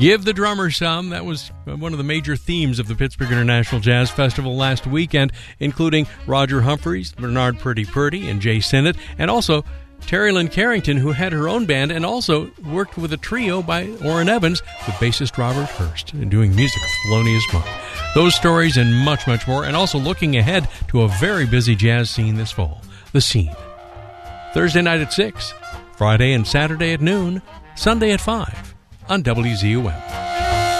Give the drummer some. That was one of the major themes of the Pittsburgh International Jazz Festival last weekend, including Roger Humphreys, Bernard Purdy, and Jay Sinnott, and also Terry Lynn Carrington, who had her own band and also worked with a trio by Orrin Evans with bassist Robert Hurst, and doing music with Thelonious Monk. Those stories and much, much more, and also looking ahead to a very busy jazz scene this fall. The Scene. Thursday night at 6, Friday and Saturday at noon, Sunday at 5 on WZUM.